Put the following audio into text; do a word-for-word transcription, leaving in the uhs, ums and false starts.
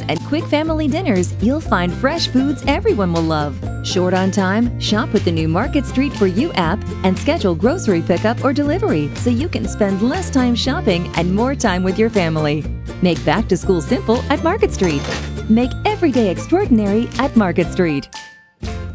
and quick family dinners, you'll find fresh foods everyone will love. Short on time? Shop with the new Market Street For You app and schedule grocery pickup or delivery so you can spend less time shopping and more time with your family. Make back to school simple at Market Street. Make everyday extraordinary at Market Street.